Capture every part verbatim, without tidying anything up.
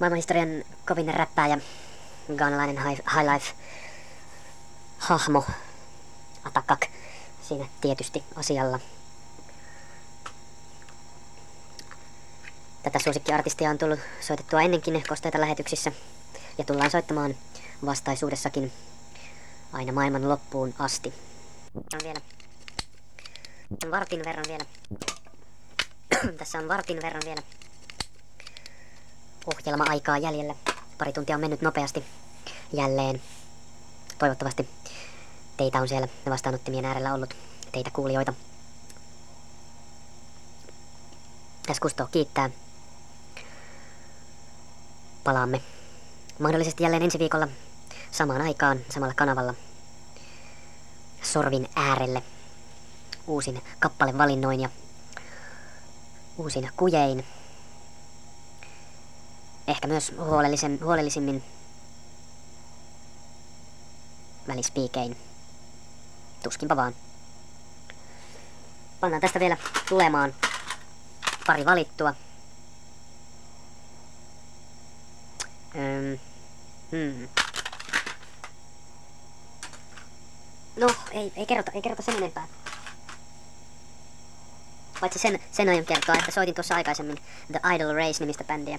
maailmanhistorian kovin räppääjä, ganalainen high, high life hahmo, Atakak siinä tietysti asialla. Tätä suosikkiartistia on tullut soitettua ennenkin kosteita lähetyksissä ja tullaan soittamaan vastaisuudessakin aina maailman loppuun asti. On vielä vartin verran vielä. Tässä on vartin verran vielä ohjelma-aikaa jäljellä. Pari tuntia on mennyt nopeasti jälleen. Toivottavasti teitä on siellä vastaanottimien äärellä ollut, teitä kuulijoita. Tässä Kusto kiittää. Palaamme mahdollisesti jälleen ensi viikolla samaan aikaan, samalla kanavalla, sorvin äärelle, uusin kappalevalinnoin ja uusin kujein. Ehkä myös huolellisen, huolellisimmin välispiikein. Tuskinpa vaan. Pannaan tästä vielä tulemaan pari valittua. Öm, hmm. No, ei, ei, kerrota, ei kerrota sen enempää. Paitsi sen, sen aion kertoa, että soitin tuossa aikaisemmin The Idle Race-nimistä bändiä.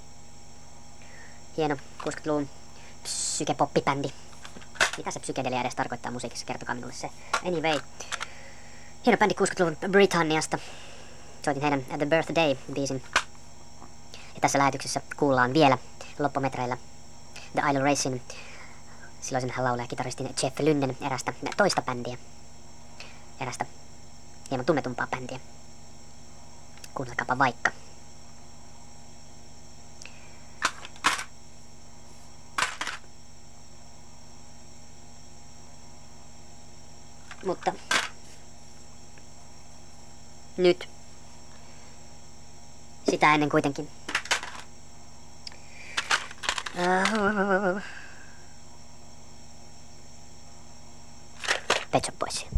Hieno kuusikymmentäluvun psykepoppibändi. Mitä se psykedelia edes tarkoittaa musiikissa? Kertokaa minulle se. Anyway. Hieno bändi kuusikymmentäluvun Britanniasta. Soitin heidän The Birthday-biisin. Ja tässä lähetyksessä kuullaan vielä loppumetreillä The Idle Racein silloisen laulaja-kitaristin Jeff Lynnen erästä toista bändiä. Erästä hieman tunnetumpaa bändiä. Kuunnelkaapa vaikka. Mutta nyt sitä ennen kuitenkin uh, Pet Shop Boys.